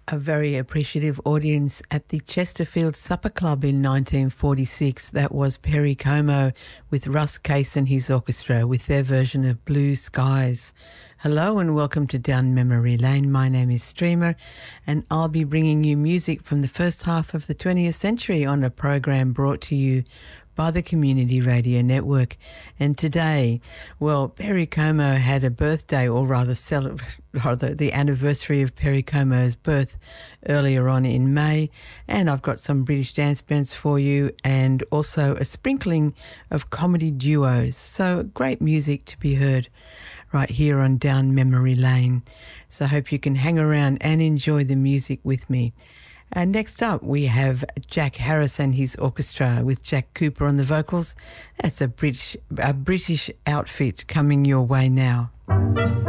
A very appreciative audience at the Chesterfield Supper Club in 1946. That was Perry Como with Russ Case and his orchestra with their version of Blue Skies. Hello and welcome to Down Memory Lane. My name is Streamer and I'll be bringing you music from the first half of the 20th century on a program brought to you by the Community Radio Network. And today, well, Perry Como had a birthday, or rather the anniversary of Perry Como's birth earlier on in May. And I've got some British dance bands for you and also a sprinkling of comedy duos. So great music to be heard right here on Down Memory Lane. So I hope you can hang around and enjoy the music with me. And next up, we have Jack Harris and his orchestra with Jack Cooper on the vocals. That's a British outfit coming your way now.